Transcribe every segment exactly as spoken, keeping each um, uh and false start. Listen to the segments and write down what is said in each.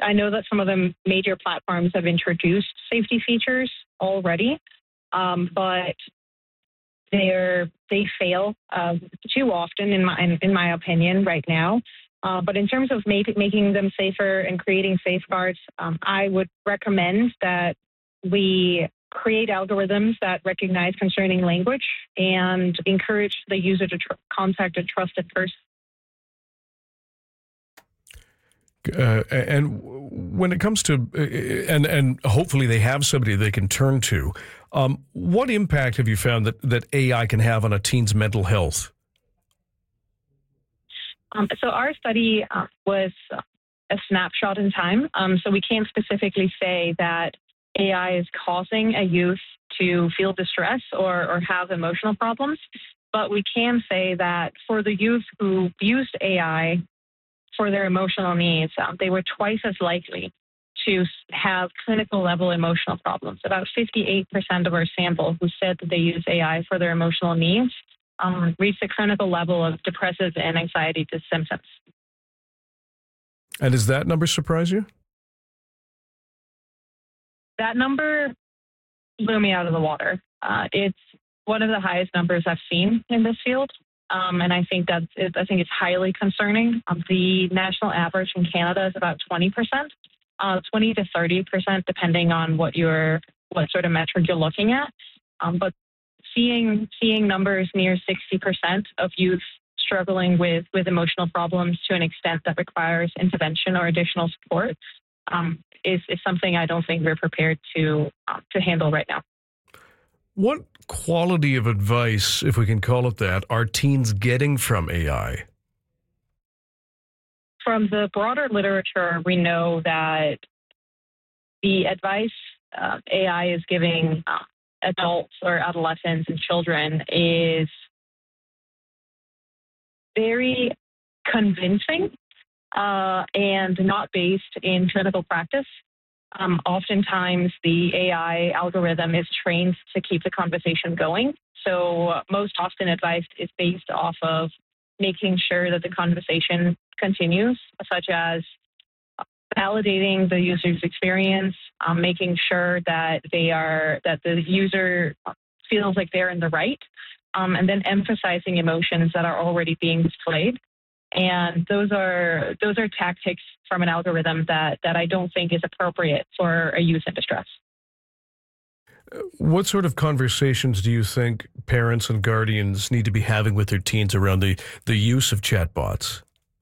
I know that some of the major platforms have introduced safety features already, um, but they're they fail uh, too often, in my in, in my opinion, right now. Uh, but in terms of make, making them safer and creating safeguards, um, I would recommend that we create algorithms that recognize concerning language and encourage the user to tr- contact a trusted person. Uh, and when it comes to, uh, and and hopefully they have somebody they can turn to, um, what impact have you found that, that A I can have on a teen's mental health? Um, so our study uh, was a snapshot in time. Um, so we can't specifically say that A I is causing a youth to feel distress or, or have emotional problems. But we can say that for the youth who used A I for their emotional needs, um, they were twice as likely to have clinical level emotional problems. About fifty-eight percent of our sample who said that they use A I for their emotional needs um, reached a clinical level of depressive and anxiety symptoms. And does that number surprise you? That number blew me out of the water. Uh, it's one of the highest numbers I've seen in this field. Um, and I think that's, I think it's highly concerning. Um, the national average in Canada is about twenty percent, uh, twenty to thirty percent, depending on what you're, what sort of metric you're looking at. Um, but seeing, seeing numbers near sixty percent of youth struggling with, with emotional problems to an extent that requires intervention or additional support um, is, is something I don't think we're prepared to, uh, to handle right now. What quality of advice, if we can call it that, are teens getting from A I? From the broader literature, we know that the advice uh, A I is giving uh, adults or adolescents and children is very convincing uh, and not based in clinical practice. Um, oftentimes, the A I algorithm is trained to keep the conversation going. So uh, most often advice is based off of making sure that the conversation continues, such as validating the user's experience, um, making sure that they are that the user feels like they're in the right, um, and then emphasizing emotions that are already being displayed. And those are those are tactics from an algorithm that, that I don't think is appropriate for a youth in distress. What sort of conversations do you think parents and guardians need to be having with their teens around the, the use of chatbots?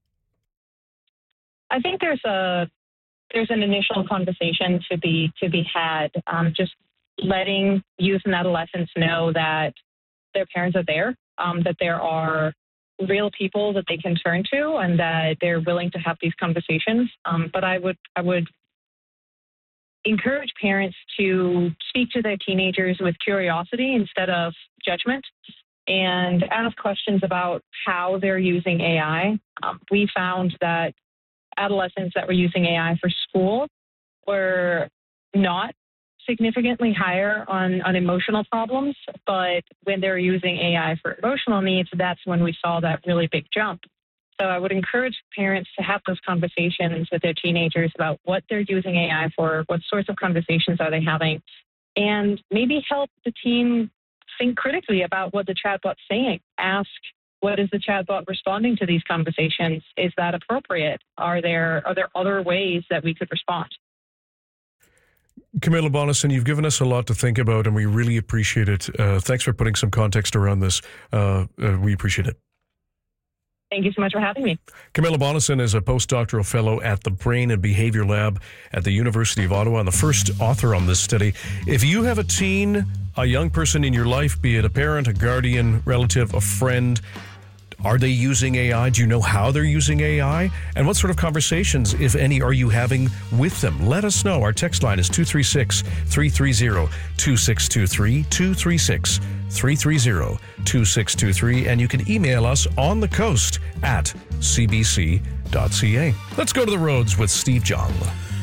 I think there's a there's an initial conversation to be to be had. Um, just letting youth and adolescents know that their parents are there, um, that there are real people that they can turn to, and that they're willing to have these conversations. Um, but I would I would encourage parents to speak to their teenagers with curiosity instead of judgment, and ask questions about how they're using A I. Um, we found that adolescents that were using A I for school were not significantly higher on, on emotional problems, but when they're using A I for emotional needs, that's when we saw that really big jump. So I would encourage parents to have those conversations with their teenagers about what they're using A I for, what sorts of conversations are they having, and maybe help the teen think critically about what the chatbot's saying. Ask, what is the chatbot responding to these conversations? Is that appropriate? Are there are there other ways that we could respond? Camilla Bonnison, you've given us a lot to think about, and we really appreciate it. Uh, thanks for putting some context around this. Uh, uh, we appreciate it. Thank you so much for having me. Camilla Bonnison is a postdoctoral fellow at the Brain and Behavior Lab at the University of Ottawa and the first author on this study. If you have a teen, a young person in your life, be it a parent, a guardian, relative, a friend, are they using A I? Do you know how they're using A I? And what sort of conversations, if any, are you having with them? Let us know. Our text line is two three six, three three zero, two six two three, two three six, three three zero, two six two three, and you can email us on the coast at c b c dot c a. Let's go to the roads with Steve Jung.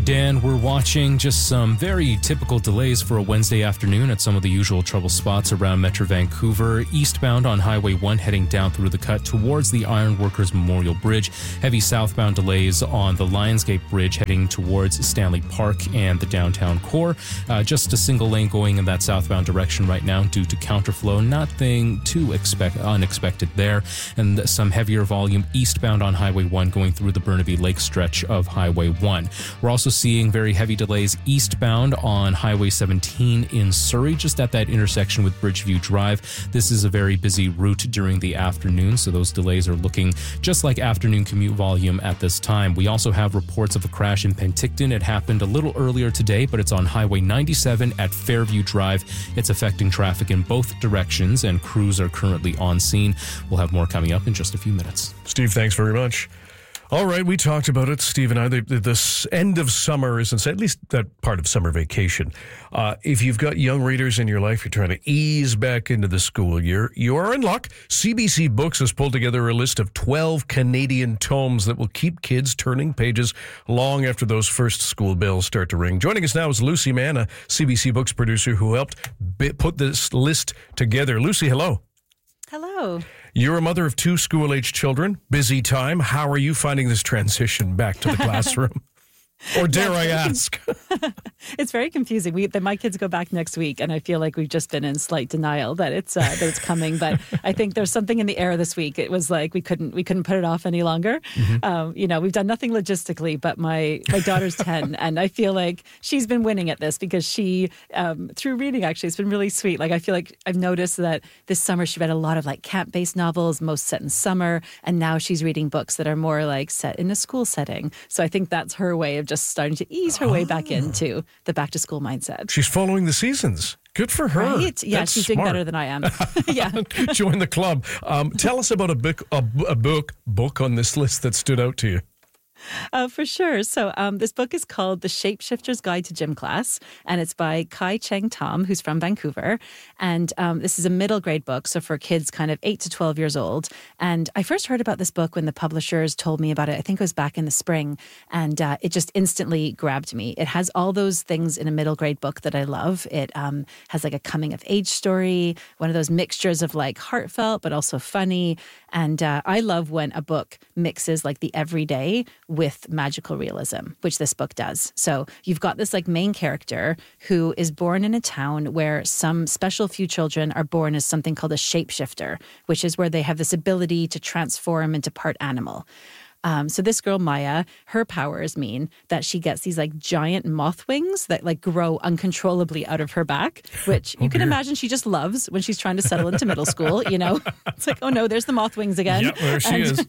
Dan, we're watching just some very typical delays for a Wednesday afternoon at some of the usual trouble spots around Metro Vancouver. Eastbound on Highway one heading down through the cut towards the Ironworkers Memorial Bridge. Heavy southbound delays on the Lionsgate Bridge heading towards Stanley Park and the downtown core. Uh, just a single lane going in that southbound direction right now due to counterflow. Nothing too expect- unexpected there. And some heavier volume eastbound on Highway one going through the Burnaby Lake stretch of Highway one. We're also seeing very heavy delays eastbound on Highway seventeen in Surrey, just at that intersection with Bridgeview Drive. This is a very busy route during the afternoon, so those delays are looking just like afternoon commute volume at this time. We also have reports of a crash in Penticton. It happened a little earlier today, but it's on Highway ninety-seven at Fairview Drive. It's affecting traffic in both directions, and crews are currently on scene. We'll have more coming up in just a few minutes. Steve, thanks very much. All right, we talked about it, Steve and I. The, the, this end of summer is, at least that part of summer vacation. Uh, if you've got young readers in your life, you're trying to ease back into the school year, you are in luck. C B C Books has pulled together a list of twelve Canadian tomes that will keep kids turning pages long after those first school bells start to ring. Joining us now is Lucy Mann, a C B C Books producer who helped put this list together. Lucy, hello. Hello. You're a mother of two school-age children. Busy time. How are you finding this transition back to the classroom? Or dare I ask? It's very confusing. We, the, my kids go back next week, and I feel like we've just been in slight denial that it's uh, that it's coming. But I think there's something in the air this week. It was like we couldn't we couldn't put it off any longer. Mm-hmm. Um, you know, we've done nothing logistically, but my my daughter's ten, and I feel like she's been winning at this because she um, through reading actually it's been really sweet. Like I feel like I've noticed that this summer she read a lot of like camp-based novels, most set in summer, and now she's reading books that are more like set in a school setting. So I think that's her way of just starting to ease her oh. way back into the back to school mindset. She's following the seasons. Good for her. Right? Yeah, That's she's smart. doing better than I am. Yeah. Join the club. Um, tell us about a book, a, a book, book on this list that stood out to you. Uh, for sure. So um, this book is called The Shapeshifter's Guide to Gym Class, and it's by Kai Cheng Tom, who's from Vancouver. And um, this is a middle grade book, so for kids kind of eight to twelve years old. And I first heard about this book when the publishers told me about it. I think it was back in the spring, and uh, it just instantly grabbed me. It has all those things in a middle grade book that I love. It um, has like a coming of age story, one of those mixtures of like heartfelt but also funny. And uh, I love when a book mixes like the everyday with magical realism, which this book does. So you've got this like main character who is born in a town where some special few children are born as something called a shapeshifter, which is where they have this ability to transform into part animal. Um, so this girl, Maya, her powers mean that she gets these like giant moth wings that like grow uncontrollably out of her back, which you oh, can dear. imagine she just loves when she's trying to settle into middle school, you know? It's like, oh no, there's the moth wings again. Yeah, there she and, is.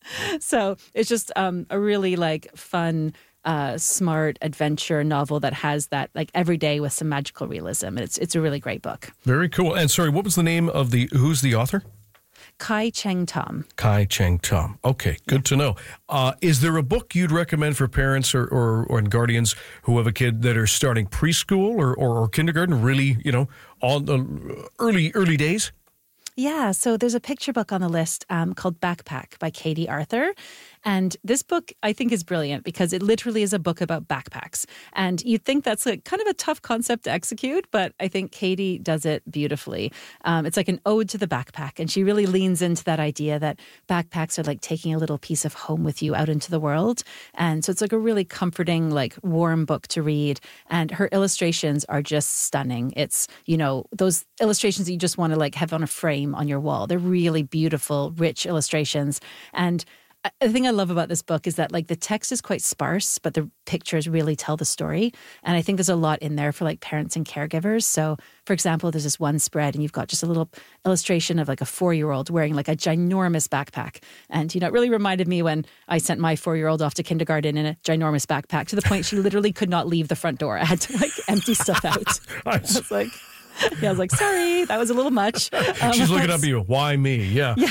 So it's just um, a really like fun, uh, smart adventure novel that has that like every day with some magical realism. And it's, it's a really great book. Very cool. And sorry, what was the name of the, who's the author? Kai Cheng Tom. Kai Cheng Tom. Okay, good yeah. to know. Uh, is there a book you'd recommend for parents or, or, or guardians who have a kid that are starting preschool or, or, or kindergarten, really, you know, on the early, early days? Yeah, so there's a picture book on the list um, called Backpack by Katie Arthur. And this book, I think, is brilliant because it literally is a book about backpacks. And you'd think that's a kind of a tough concept to execute, but I think Katie does it beautifully. Um, it's like an ode to the backpack. And she really leans into that idea that backpacks are like taking a little piece of home with you out into the world. And so it's like a really comforting, like warm book to read. And her illustrations are just stunning. It's, you know, those illustrations that you just want to like have on a frame on your wall. They're really beautiful, rich illustrations. And the thing I love about this book is that like the text is quite sparse, but the pictures really tell the story. And I think there's a lot in there for like parents and caregivers. So for example, there's this one spread and you've got just a little illustration of like a four-year-old wearing like a ginormous backpack. And, you know, it really reminded me when I sent my four-year-old off to kindergarten in a ginormous backpack to the point she literally could not leave the front door. I had to like empty stuff out. I was like... Yeah, I was like, sorry, that was a little much. Um, She's looking up at you. Why me? Yeah. Yeah.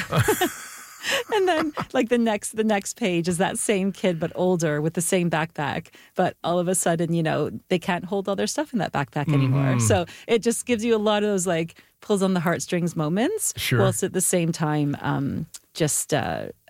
And then like the next the next page is that same kid but older with the same backpack, but all of a sudden, you know, they can't hold all their stuff in that backpack anymore. Mm-hmm. So it just gives you a lot of those like pulls on the heartstrings moments, sure. whilst at the same time um, just uh,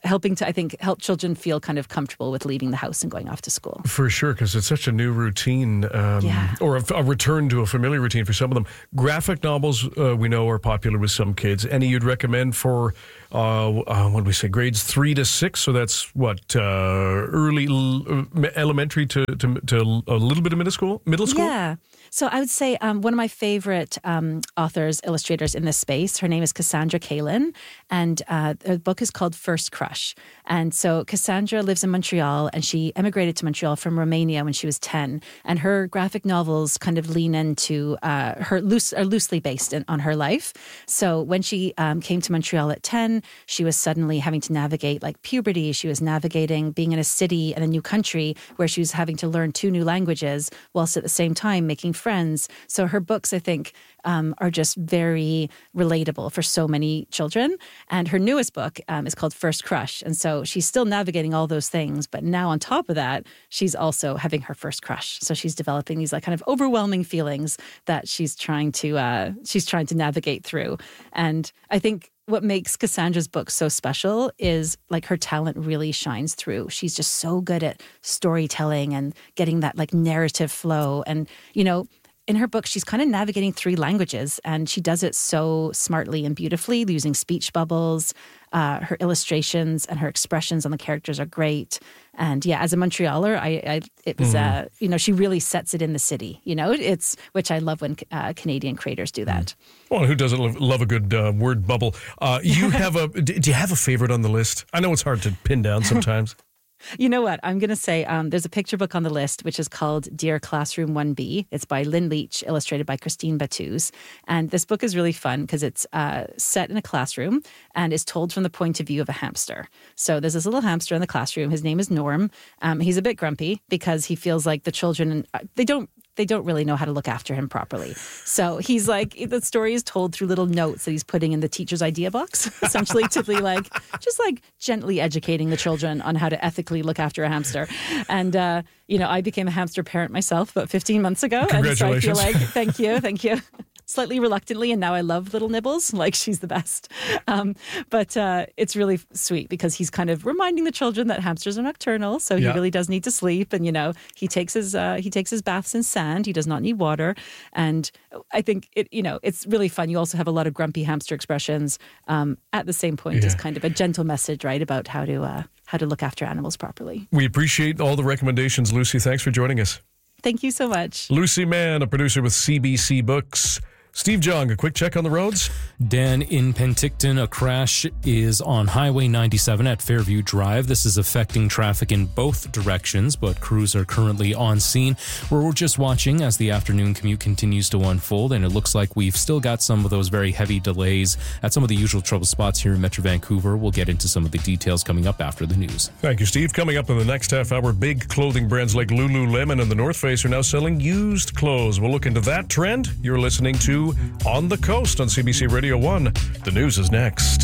helping to, I think, help children feel kind of comfortable with leaving the house and going off to school. For sure, because it's such a new routine, um, Yeah. or a, a return to a familiar routine for some of them. Graphic novels, uh, we know, are popular with some kids. Any you'd recommend for, uh, uh, what do we say, grades three to six? So that's what, uh, early l- elementary to, to to a little bit of middle school. Middle school. Yeah. So I would say um, one of my favorite um, authors, illustrators in this space, her name is Cassandra Kalin, and uh, her book is called First Crush. And so Cassandra lives in Montreal, and she emigrated to Montreal from Romania when she was ten. And her graphic novels kind of lean into uh, her loose, are loosely based in, on her life. So when she um, came to Montreal at ten, she was suddenly having to navigate like puberty. She was navigating being in a city and a new country where she was having to learn two new languages whilst at the same time making friends. So her books, I think, um, are just very relatable for so many children. And her newest book um, is called First Crush. And so she's still navigating all those things. But now on top of that, she's also having her first crush. So she's developing these like kind of overwhelming feelings that she's trying to uh, she's trying to navigate through. And I think what makes Cassandra's book so special is like her talent really shines through. She's just so good at storytelling and getting that like narrative flow. And, you know, in her book, she's kind of navigating three languages, and she does it so smartly and beautifully, using speech bubbles. Uh, her illustrations and her expressions on the characters are great. And yeah, as a Montrealer, I, I it was, mm. uh, you know, she really sets it in the city, you know, it's, which I love when uh, Canadian creators do that. Well, who doesn't love, love a good uh, word bubble? Uh, you have a, do you have a favorite on the list? I know it's hard to pin down sometimes. You know what? I'm going to say um, there's a picture book on the list, which is called Dear Classroom one B. It's by Lynn Leach, illustrated by Christine Batuz. And this book is really fun because it's uh, set in a classroom and is told from the point of view of a hamster. So there's this little hamster in the classroom. His name is Norm. Um, he's a bit grumpy because he feels like the children, they don't they don't really know how to look after him properly. So he's like, the story is told through little notes that he's putting in the teacher's idea box, essentially to be like, just like gently educating the children on how to ethically look after a hamster. And, uh, you know, I became a hamster parent myself about fifteen months ago. Congratulations. And so I feel like, thank you, thank you. Slightly reluctantly, and now I love little Nibbles. Like, she's the best. Um, but uh, it's really sweet because he's kind of reminding the children that hamsters are nocturnal, so he yeah. really does need to sleep. And you know, he takes his uh, he takes his baths in sand. He does not need water. And I think it, you know, it's really fun. You also have a lot of grumpy hamster expressions um, at the same point yeah. as kind of a gentle message, right, about how to uh, how to look after animals properly. We appreciate all the recommendations, Lucy. Thanks for joining us. Thank you so much. Lucy Mann, a producer with C B C Books. Steve Jung, a quick check on the roads. Dan, in Penticton, a crash is on Highway ninety-seven at Fairview Drive. This is affecting traffic in both directions, but crews are currently on scene. We're just watching as the afternoon commute continues to unfold, and it looks like we've still got some of those very heavy delays at some of the usual trouble spots here in Metro Vancouver. We'll get into some of the details coming up after the news. Thank you, Steve. Coming up in the next half hour, big clothing brands like Lululemon and the North Face are now selling used clothes. We'll look into that trend. You're listening to On the Coast on C B C Radio one. The news is next.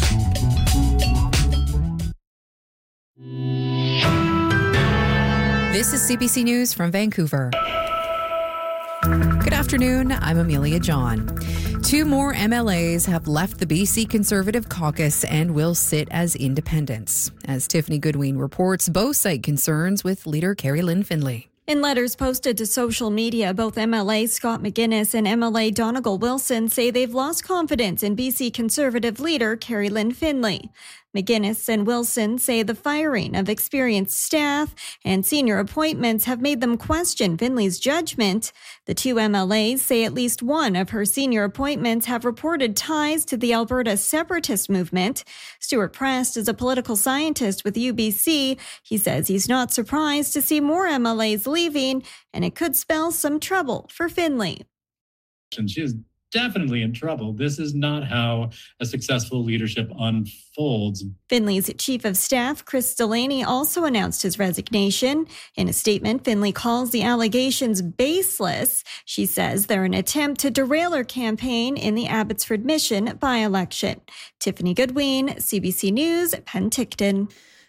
This is C B C News from Vancouver. Good afternoon, I'm Amelia John. Two more M L As have left the B C Conservative Caucus and will sit as independents. As Tiffany Goodwin reports, both cite concerns with leader Carrie Lynn Findlay. In letters posted to social media, both M L A Scott McGuinness and M L A Donegal Wilson say they've lost confidence in B C Conservative leader Carrie Lynn Findlay. McGuinness and Wilson say the firing of experienced staff and senior appointments have made them question Findlay's judgment. The two M L As say at least one of her senior appointments have reported ties to the Alberta separatist movement. Stuart Prest is a political scientist with U B C. He says he's not surprised to see more M L As leaving, and it could spell some trouble for Findlay. She is definitely in trouble. This is not how a successful leadership unfolds. Findlay's chief of staff, Chris Delaney, also announced his resignation. In a statement, Findlay calls the allegations baseless. She says they're an attempt to derail her campaign in the Abbotsford Mission by-election. Tiffany Goodwin, C B C News, Penticton.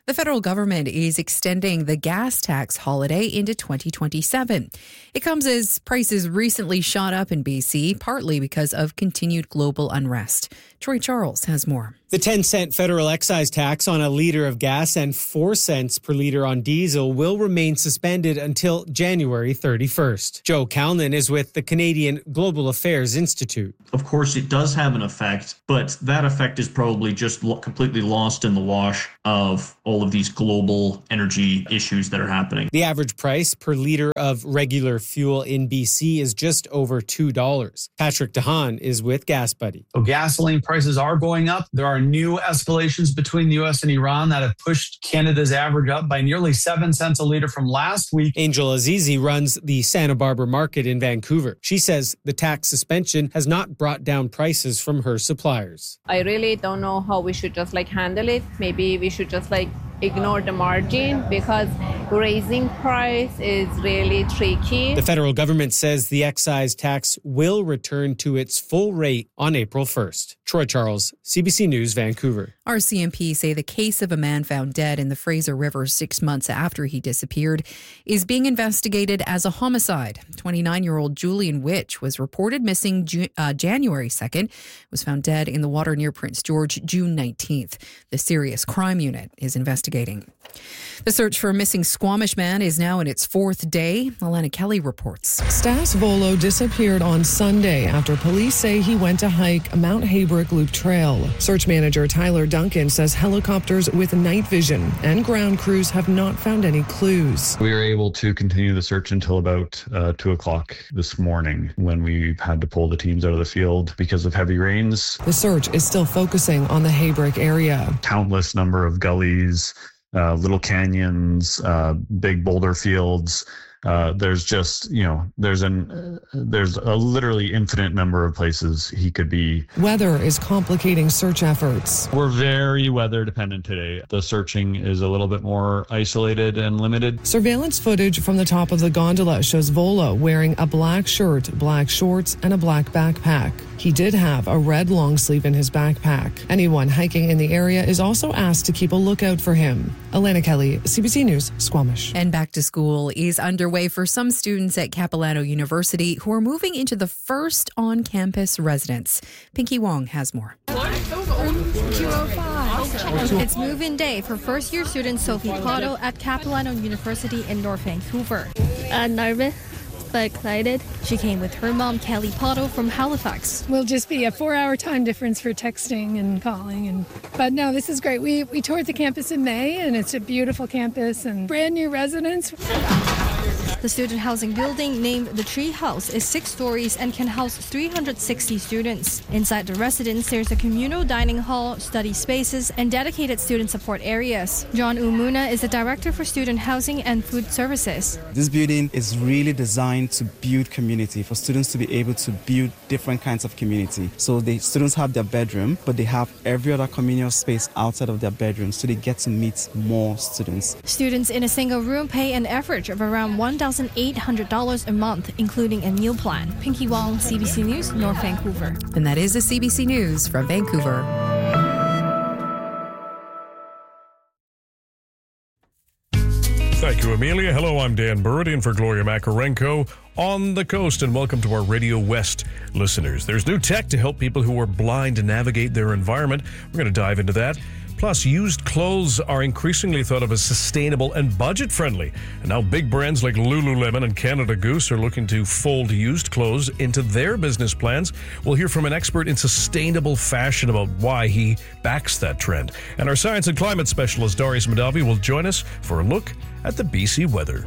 The federal government is extending the gas tax holiday into twenty twenty-seven. It comes as prices recently shot up in B C, partly because of continued global unrest. Troy Charles has more. The ten cent federal excise tax on a litre of gas and four cents per litre on diesel will remain suspended until January thirty-first. Joe Calnan is with the Canadian Global Affairs Institute. Of course, it does have an effect, but that effect is probably just lo- completely lost in the wash of all of these global energy issues that are happening. The average price per litre of regular fuel in B C is just over two dollars. Patrick DeHaan is with Gas Buddy. So gasoline prices are going up. There are new escalations between the U S and Iran that have pushed Canada's average up by nearly seven cents a litre from last week. Angel Azizi runs the Santa Barbara market in Vancouver. She says the tax suspension has not brought down prices from her suppliers. I really don't know how we should just like handle it. Maybe we should just like ignore the margin because raising price is really tricky. The federal government says the excise tax will return to its full rate on April first. Troy Charles, C B C News, Vancouver. R C M P say the case of a man found dead in the Fraser River six months after he disappeared is being investigated as a homicide. twenty-nine-year-old Julian Witch was reported missing Ju- uh, January second, was found dead in the water near Prince George June nineteenth. The Serious Crime Unit is investigating. The search for a missing Squamish man is now in its fourth day. Alana Kelly reports. Stas Volo disappeared on Sunday after police say he went to hike Mount Haybrick Loop Trail. Search manager Tyler Duncan says helicopters with night vision and ground crews have not found any clues. We were able to continue the search until about uh, two o'clock this morning when we had to pull the teams out of the field because of heavy rains. The search is still focusing on the Haybrick area. Countless number of gullies, Uh, little canyons, uh, big boulder fields. Uh, there's just, you know, there's an uh, there's a literally infinite number of places he could be. Weather is complicating search efforts. We're very weather dependent today. The searching is a little bit more isolated and limited. Surveillance footage from the top of the gondola shows Volo wearing a black shirt, black shorts, and a black backpack. He did have a red long sleeve in his backpack. Anyone hiking in the area is also asked to keep a lookout for him. Alana Kelly, C B C News, Squamish. And back to school is underway for some students at Capilano University who are moving into the first on-campus residence. Pinky Wong has more. It's move-in day for first-year student Sophie Cotto at Capilano University in North Vancouver. Uh, nervous, but excited. She came with her mom, Kelly Potto, from Halifax. Will just be a four-hour time difference for texting and calling, and but no, this is great. We we toured the campus in May, and it's a beautiful campus and brand new residents. The student housing building, named the Tree House, is six stories and can house three hundred sixty students. Inside the residence, there's a communal dining hall, study spaces, and dedicated student support areas. John Umuna is the director for student housing and food services. This building is really designed to build community, for students to be able to build different kinds of community. So the students have their bedroom, but they have every other communal space outside of their bedroom, so they get to meet more students. Students in a single room pay an average of around one thousand eight hundred dollars a month, including a meal plan. Pinky Wong, C B C News, North Vancouver. And that is the C B C News from Vancouver. Thank you, Amelia. Hello, I'm Dan Burrett in for Gloria Makarenko on the coast, and welcome to our Radio West listeners. There's new tech to help people who are blind to navigate their environment. We're going to dive into that. Plus, used clothes are increasingly thought of as sustainable and budget-friendly. And now big brands like Lululemon and Canada Goose are looking to fold used clothes into their business plans. We'll hear from an expert in sustainable fashion about why he backs that trend. And our science and climate specialist, Darius Madavi, will join us for a look at the B C weather.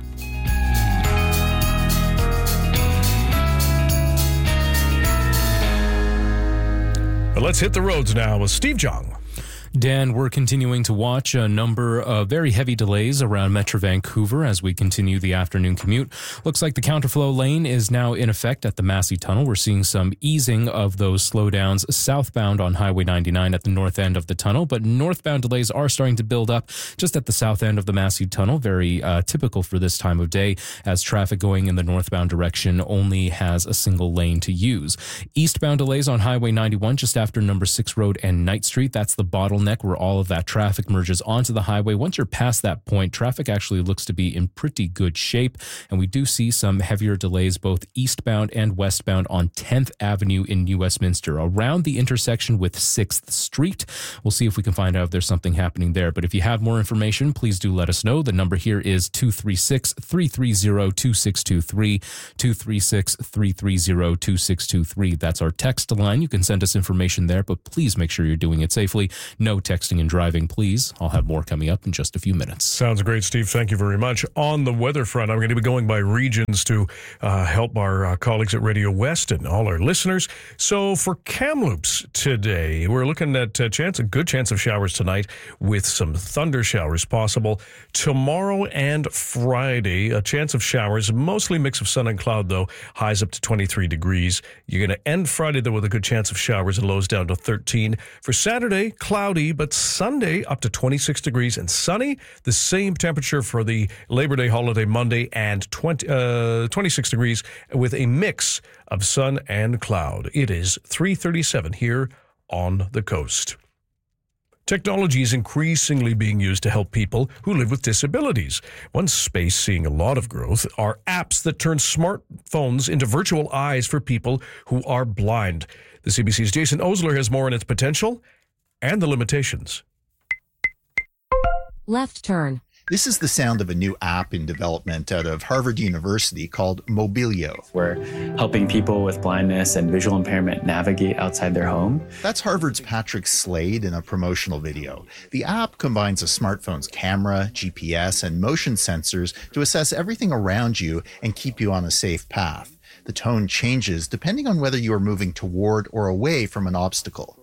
But let's hit the roads now with Steve Jung. Dan, we're continuing to watch a number of very heavy delays around Metro Vancouver as we continue the afternoon commute. Looks like the counterflow lane is now in effect at the Massey Tunnel. We're seeing some easing of those slowdowns southbound on Highway ninety-nine at the north end of the tunnel, but northbound delays are starting to build up just at the south end of the Massey Tunnel. Very uh, typical for this time of day, as traffic going in the northbound direction only has a single lane to use. Eastbound delays on Highway ninety-one just after Number six Road and Knight Street. That's the bottleneck bottleneck where all of that traffic merges onto the highway. Once you're past that point, traffic actually looks to be in pretty good shape, and we do see some heavier delays both eastbound and westbound on tenth Avenue in New Westminster, around the intersection with sixth Street. We'll see if we can find out if there's something happening there. But if you have more information, please do let us know. The number here is two three six, three three zero, two six two three, two three six, three three zero, two six two three. That's our text line. You can send us information there, but please make sure you're doing it safely. No texting and driving, please. I'll have more coming up in just a few minutes. Sounds great, Steve. Thank you very much. On the weather front, I'm going to be going by regions to uh, help our uh, colleagues at Radio West and all our listeners. So for Kamloops today, we're looking at a chance, a good chance of showers tonight with some thunder showers possible. Tomorrow and Friday, a chance of showers, mostly mix of sun and cloud though, highs up to twenty-three degrees. You're going to end Friday though with a good chance of showers and lows down to thirteen. For Saturday, cloudy, but Sunday up to twenty-six degrees and sunny. The same temperature for the Labor Day holiday Monday and twenty, uh, twenty-six degrees with a mix of sun and cloud. It is three thirty-seven here on the coast. Technology is increasingly being used to help people who live with disabilities. One space seeing a lot of growth are apps that turn smartphones into virtual eyes for people who are blind. The C B C's Jason Osler has more on its potential and the limitations. Left turn. This is the sound of a new app in development out of Harvard University called Mobilio. We're helping people with blindness and visual impairment navigate outside their home. That's Harvard's Patrick Slade in a promotional video. The app combines a smartphone's camera, G P S, and motion sensors to assess everything around you and keep you on a safe path. The tone changes depending on whether you are moving toward or away from an obstacle.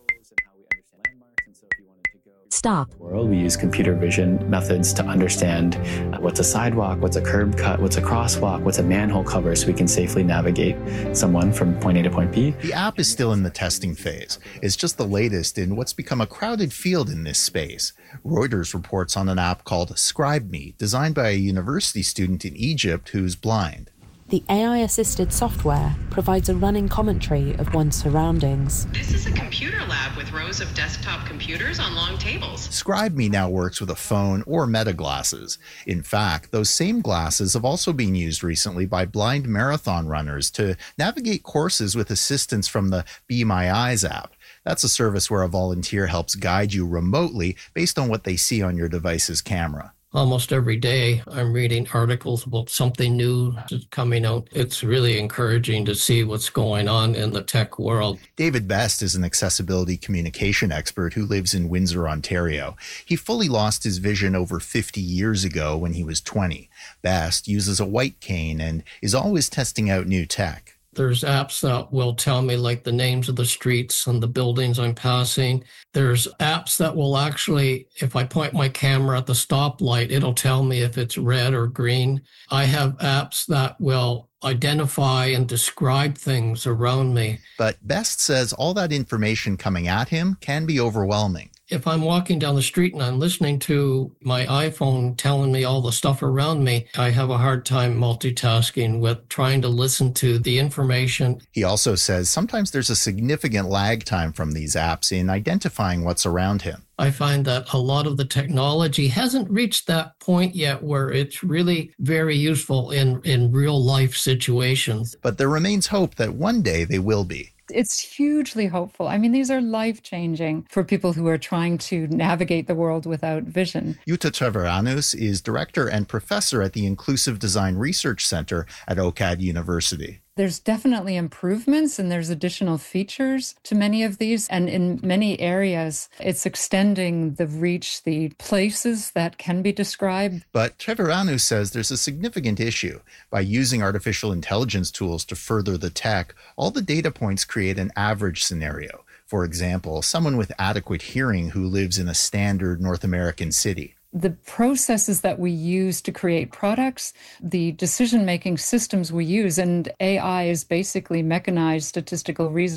Stop. We use computer vision methods to understand what's a sidewalk, what's a curb cut, what's a crosswalk, what's a manhole cover, so we can safely navigate someone from point A to point B. The app is still in the testing phase. It's just the latest in what's become a crowded field in this space. Reuters reports on an app called ScribeMe, designed by a university student in Egypt who's blind. The A I-assisted software provides a running commentary of one's surroundings. This is a computer lab with rows of desktop computers on long tables. ScribeMe now works with a phone or Meta glasses. In fact, those same glasses have also been used recently by blind marathon runners to navigate courses with assistance from the Be My Eyes app. That's a service where a volunteer helps guide you remotely based on what they see on your device's camera. Almost every day, I'm reading articles about something new coming out. It's really encouraging to see what's going on in the tech world. David Best is an accessibility communication expert who lives in Windsor, Ontario. He fully lost his vision over fifty years ago when he was twenty. Best uses a white cane and is always testing out new tech. There's apps that will tell me like the names of the streets and the buildings I'm passing. There's apps that will actually, if I point my camera at the stoplight, it'll tell me if it's red or green. I have apps that will identify and describe things around me. But Best says all that information coming at him can be overwhelming. If I'm walking down the street and I'm listening to my iPhone telling me all the stuff around me, I have a hard time multitasking with trying to listen to the information. He also says sometimes there's a significant lag time from these apps in identifying what's around him. I find that a lot of the technology hasn't reached that point yet where it's really very useful in, in real life situations. But there remains hope that one day they will be. It's hugely hopeful. I mean, these are life-changing for people who are trying to navigate the world without vision. Jutta Treviranus is director and professor at the Inclusive Design Research Center at OCAD University. There's definitely improvements and there's additional features to many of these. And in many areas, it's extending the reach, the places that can be described. But Treviranus says there's a significant issue. By using artificial intelligence tools to further the tech, all the data points create an average scenario. For example, someone with adequate hearing who lives in a standard North American city. The processes that we use to create products, the decision-making systems we use, and A I is basically mechanized statistical reasoning.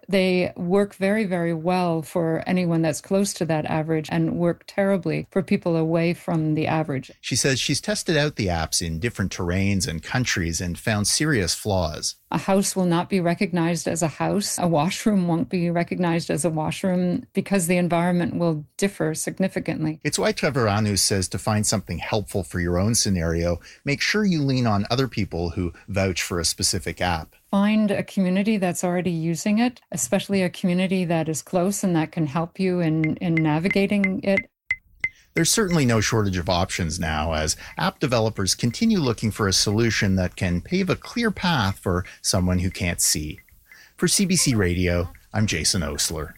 They work very, very well for anyone that's close to that average and work terribly for people away from the average. She says she's tested out the apps in different terrains and countries and found serious flaws. A house will not be recognized as a house. A washroom won't be recognized as a washroom because the environment will differ significantly. It's why Trevor Anu says to find something helpful for your own scenario, make sure you lean on other people who vouch for a specific app. Find a community that's already using it, especially a community that is close and that can help you in, in navigating it. There's certainly no shortage of options now as app developers continue looking for a solution that can pave a clear path for someone who can't see. For C B C Radio, I'm Jason Osler.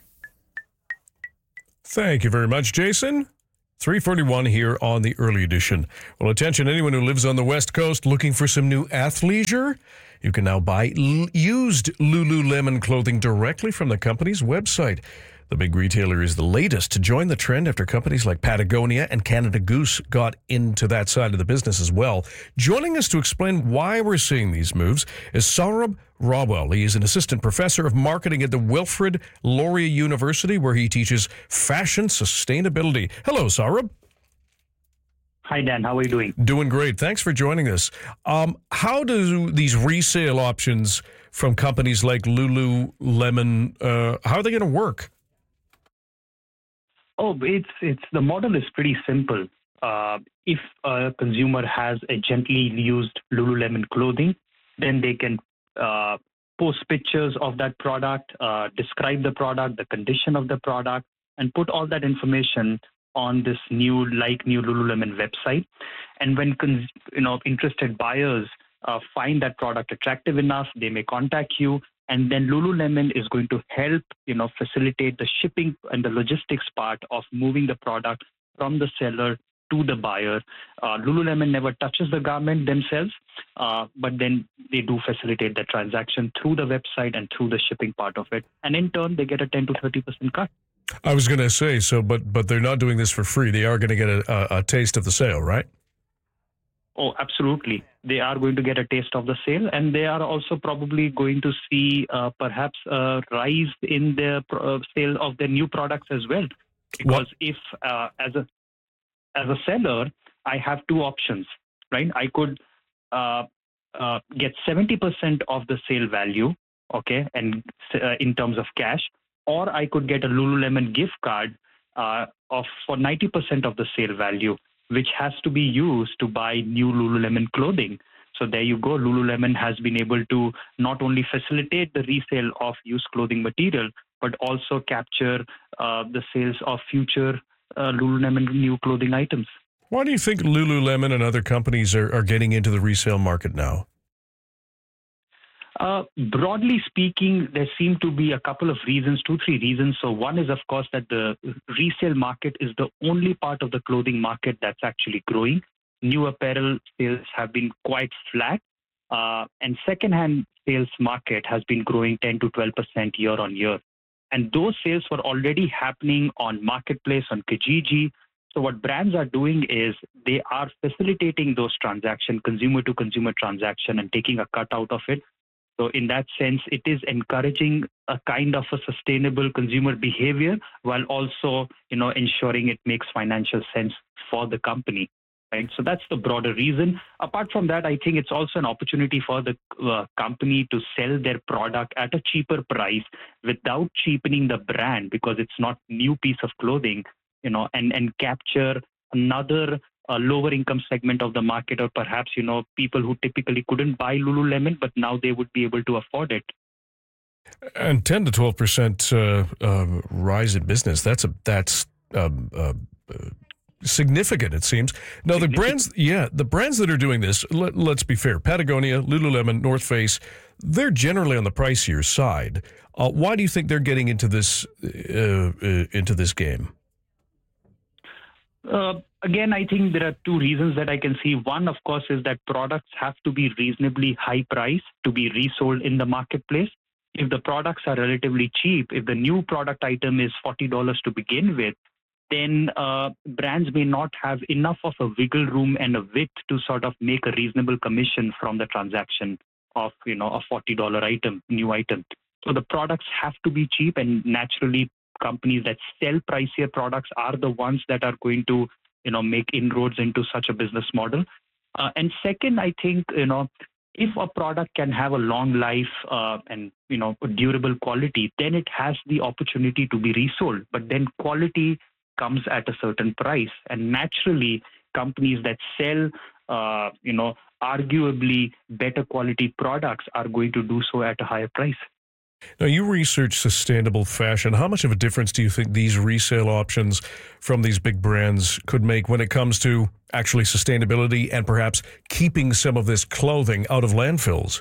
Thank you very much, Jason. three forty-one here on the early edition. Well, attention, anyone who lives on the West Coast looking for some new athleisure, you can now buy l- used Lululemon clothing directly from the company's website. The big retailer is the latest to join the trend after companies like Patagonia and Canada Goose got into that side of the business as well. Joining us to explain why we're seeing these moves is Saurabh Rawal. He is an assistant professor of marketing at the Wilfrid Laurier University, where he teaches fashion sustainability. Hello, Saurabh. Hi, Dan. How are you doing? Doing great. Thanks for joining us. Um, how do these resale options from companies like Lululemon, uh, how are they going to work? Oh, it's it's the model is pretty simple. Uh, if a consumer has a gently used Lululemon clothing, then they can uh, post pictures of that product, uh, describe the product, the condition of the product, and put all that information on this new like new Lululemon website. And when cons- you know interested buyers uh, find that product attractive enough, they may contact you. And then Lululemon is going to help, you know, facilitate the shipping and the logistics part of moving the product from the seller to the buyer. Uh, Lululemon never touches the garment themselves, uh, but then they do facilitate the transaction through the website and through the shipping part of it. And in turn, they get a ten to thirty percent cut. I was going to say, so, but but they're not doing this for free. They are going to get a, a, a taste of the sale, right? Oh, absolutely. They are going to get a taste of the sale, and they are also probably going to see uh, perhaps a rise in the uh, sale of their new products as well. Because what? if uh, as a as a seller, I have two options, right? I could uh, uh, get seventy percent of the sale value, okay, and uh, in terms of cash, or I could get a Lululemon gift card uh, of for ninety percent of the sale value, which has to be used to buy new Lululemon clothing. So there you go. Lululemon has been able to not only facilitate the resale of used clothing material, but also capture uh, the sales of future uh, Lululemon new clothing items. Why do you think Lululemon and other companies are, are getting into the resale market now? Uh, broadly speaking, there seem to be a couple of reasons, two, three reasons. So one is, of course, that the resale market is the only part of the clothing market that's actually growing. New apparel sales have been quite flat. Uh, and secondhand sales market has been growing ten to twelve percent year on year. And those sales were already happening on Marketplace, on Kijiji. So what brands are doing is they are facilitating those transactions, consumer to consumer transaction, and taking a cut out of it. So in that sense, it is encouraging a kind of a sustainable consumer behavior while also, you know, ensuring it makes financial sense for the company. Right. So that's the broader reason. Apart from that, I think it's also an opportunity for the uh, company to sell their product at a cheaper price without cheapening the brand, because it's not new piece of clothing, you know, and, and capture another a lower income segment of the market, or perhaps, you know, people who typically couldn't buy Lululemon, but now they would be able to afford it. And ten to twelve percent uh, uh, rise in business, that's a that's um, uh, significant, it seems. Now, the brands, yeah, the brands that are doing this, let, let's be fair, Patagonia, Lululemon, North Face, they're generally on the pricier side. Uh, why do you think they're getting into this uh, uh, into this game? Uh, again, I think there are two reasons that I can see. One, of course, is that products have to be reasonably high price to be resold in the marketplace. If the products are relatively cheap, if the new product item is forty dollars to begin with, then uh, brands may not have enough of a wiggle room and a width to sort of make a reasonable commission from the transaction of, you know, a forty dollars item, new item. So the products have to be cheap, and naturally companies that sell pricier products are the ones that are going to, you know, make inroads into such a business model. Uh, and second, I think, you know, if a product can have a long life uh, and, you know, durable quality, then it has the opportunity to be resold. But then quality comes at a certain price. And naturally, companies that sell, uh, you know, arguably better quality products are going to do so at a higher price. Now, you research sustainable fashion. How much of a difference do you think these resale options from these big brands could make when it comes to actually sustainability and perhaps keeping some of this clothing out of landfills?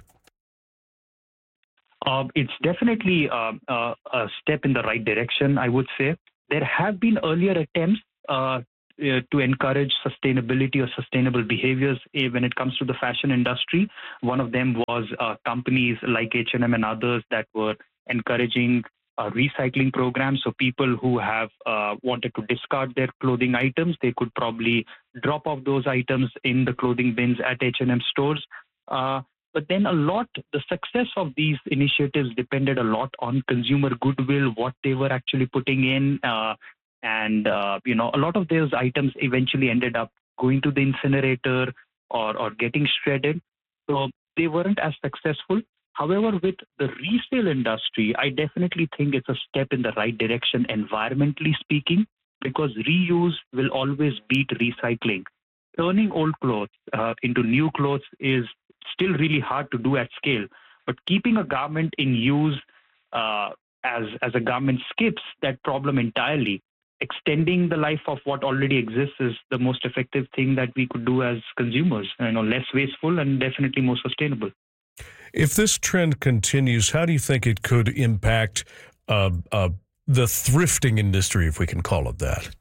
Uh, it's definitely uh, uh, a step in the right direction, I would say. There have been earlier attempts uh, Uh, to encourage sustainability or sustainable behaviors uh, when it comes to the fashion industry. One of them was uh, companies like H and M and others that were encouraging uh, recycling programs. So people who have uh, wanted to discard their clothing items, they could probably drop off those items in the clothing bins at H and M stores. Uh, but then a lot, the success of these initiatives depended a lot on consumer goodwill, what they were actually putting in. Uh, And, uh, you know, a lot of those items eventually ended up going to the incinerator or, or getting shredded. So they weren't as successful. However, with the resale industry, I definitely think it's a step in the right direction, environmentally speaking, because reuse will always beat recycling. Turning old clothes uh, into new clothes is still really hard to do at scale. But keeping a garment in use uh, as, as a garment skips that problem entirely. Extending the life of what already exists is the most effective thing that we could do as consumers. You know, less wasteful and definitely more sustainable. If this trend continues, how do you think it could impact uh, uh, the thrifting industry, if we can call it that?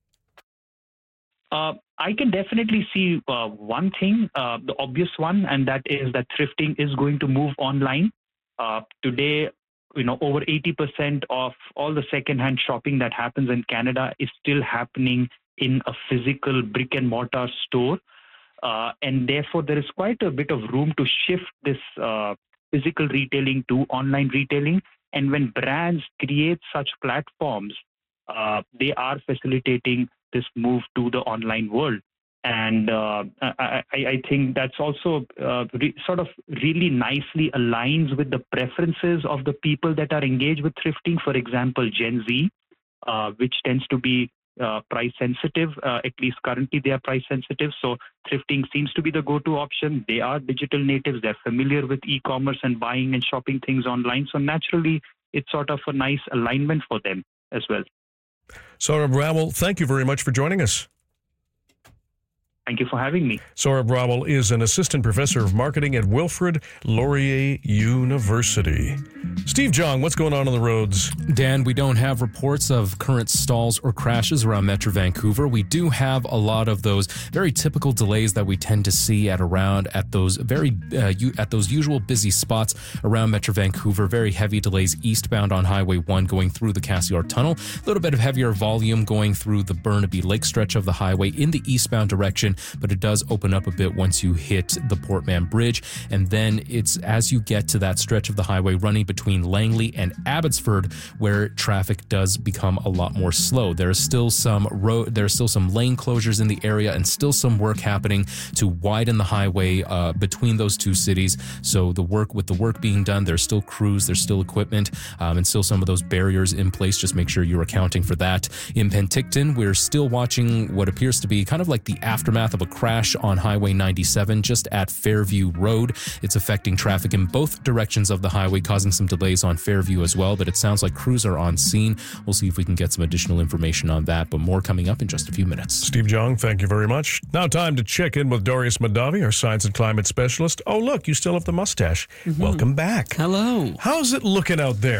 Uh, I can definitely see uh, one thing, uh, the obvious one, and that is that thrifting is going to move online. Uh, today, you know, over eighty percent of all the secondhand shopping that happens in Canada is still happening in a physical brick and mortar store. Uh, and therefore, there is quite a bit of room to shift this uh, physical retailing to online retailing. And when brands create such platforms, uh, they are facilitating this move to the online world. And uh, I, I think that's also uh, re- sort of really nicely aligns with the preferences of the people that are engaged with thrifting. For example, Gen Z, uh, which tends to be uh, price sensitive, uh, at least currently they are price sensitive. So thrifting seems to be the go-to option. They are digital natives. They're familiar with e-commerce and buying and shopping things online. So naturally, it's sort of a nice alignment for them as well. Saurabh Rawal, thank you very much for joining us. Thank you for having me. Saurabh Rawal is an assistant professor of marketing at Wilfrid Laurier University. Steve Jong, what's going on on the roads? Dan, we don't have reports of current stalls or crashes around Metro Vancouver. We do have a lot of those very typical delays that we tend to see at around at those very uh, u- at those usual busy spots around Metro Vancouver. Very heavy delays eastbound on Highway one going through the Cassiar Tunnel. A little bit of heavier volume going through the Burnaby Lake stretch of the highway in the eastbound direction, but it does open up a bit once you hit the Portman Bridge. And then it's as you get to that stretch of the highway running between Langley and Abbotsford where traffic does become a lot more slow. There is still some road, there are still some lane closures in the area and still some work happening to widen the highway uh, between those two cities. So the work with the work being done, there's still crews, there's still equipment, um, and still some of those barriers in place. Just make sure you're accounting for that. In Penticton, we're still watching what appears to be kind of like the aftermath of a crash on Highway ninety-seven just at Fairview Road. It's affecting traffic in both directions of the highway, causing some delays on Fairview as well, but it sounds like crews are on scene. We'll see if we can get some additional information on that, but more coming up in just a few minutes. Steve Jong, thank you very much. Now time to check in with Darius Madavi, our science and climate specialist. Oh, look, you still have the mustache. Mm-hmm. Welcome back. Hello. How's it looking out there?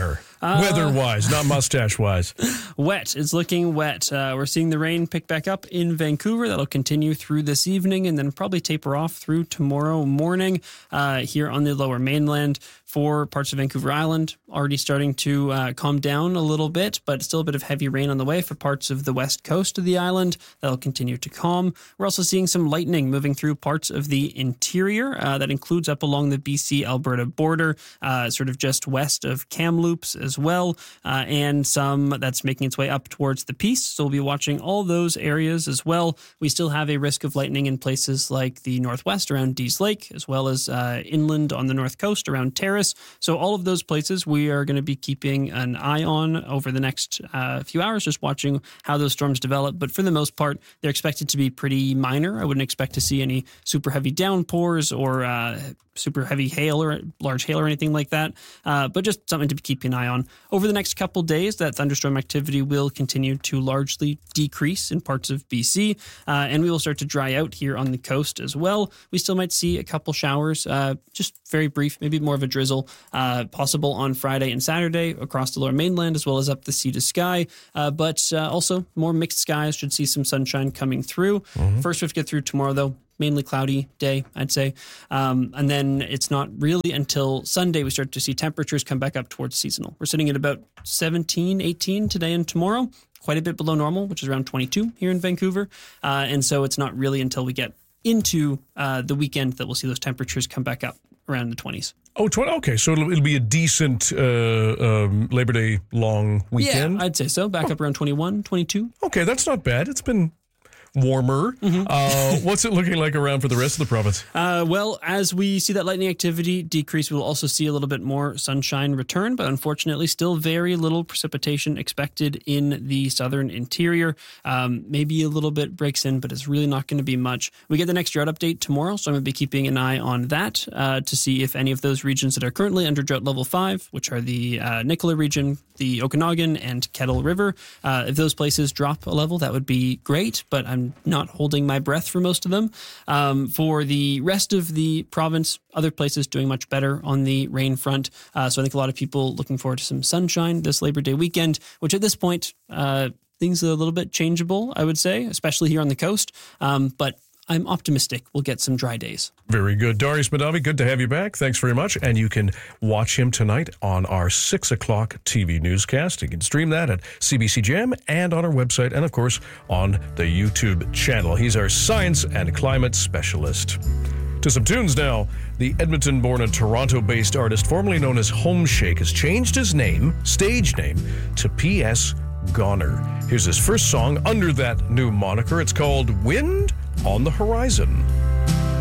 Uh, Weather-wise, not mustache-wise. Wet. It's looking wet. Uh, we're seeing the rain pick back up in Vancouver. That'll continue through this evening and then probably taper off through tomorrow morning uh, here on the Lower Mainland. For parts of Vancouver Island, already starting to uh, calm down a little bit, but still a bit of heavy rain on the way for parts of the west coast of the island. That'll continue to calm. We're also seeing some lightning moving through parts of the interior. Uh, that includes up along the B C-Alberta border, uh, sort of just west of Kamloops as well, uh, and some that's making its way up towards the Peace. So we'll be watching all those areas as well. We still have a risk of lightning in places like the northwest around Dease Lake, as well as uh, inland on the north coast around Terrace. So all of those places we are going to be keeping an eye on over the next uh, few hours, just watching how those storms develop. But for the most part, they're expected to be pretty minor. I wouldn't expect to see any super heavy downpours or uh, super heavy hail or large hail or anything like that, uh, but just something to keep an eye on. Over the next couple days, that thunderstorm activity will continue to largely decrease in parts of B C, uh, and we will start to dry out here on the coast as well. We still might see a couple showers, uh, just very brief, maybe more of a drizzle, uh, possible on Friday and Saturday across the Lower Mainland, as well as up the sea to sky, uh, but uh, also more mixed skies. Should see some sunshine coming through. Mm-hmm. First we have to get through tomorrow, though. Mainly cloudy day, I'd say. Um, and then it's not really until Sunday we start to see temperatures come back up towards seasonal. We're sitting at about seventeen, eighteen today and tomorrow, quite a bit below normal, which is around twenty-two here in Vancouver. Uh, and so it's not really until we get into uh, the weekend that we'll see those temperatures come back up around the twenties. Oh, twenty, okay. So it'll, it'll be a decent uh, um, Labor Day long weekend? Yeah, I'd say so. Back oh. up around twenty-one, twenty-two. Okay, that's not bad. It's been warmer. Mm-hmm. Uh, what's it looking like around for the rest of the province? Uh, well, as we see that lightning activity decrease, we'll also see a little bit more sunshine return, but unfortunately still very little precipitation expected in the southern interior. Um, maybe a little bit breaks in, but it's really not going to be much. We get the next drought update tomorrow, so I'm going to be keeping an eye on that uh, to see if any of those regions that are currently under drought level five, which are the uh, Nicola region, the Okanagan, and Kettle River, uh, if those places drop a level, that would be great, but I'm not holding my breath for most of them. Um, for the rest of the province, other places doing much better on the rain front. Uh, so I think a lot of people looking forward to some sunshine this Labor Day weekend, which at this point, uh, things are a little bit changeable, I would say, especially here on the coast. Um, but I'm optimistic we'll get some dry days. Very good. Darius Mahdavi, good to have you back. Thanks very much. And you can watch him tonight on our six o'clock T V newscast. You can stream that at C B C Gem and on our website and, of course, on the YouTube channel. He's our science and climate specialist. To some tunes now. The Edmonton-born and Toronto-based artist formerly known as Homeshake has changed his name, stage name, to P S Goner. Here's his first song under that new moniker. It's called Wind on the Horizon.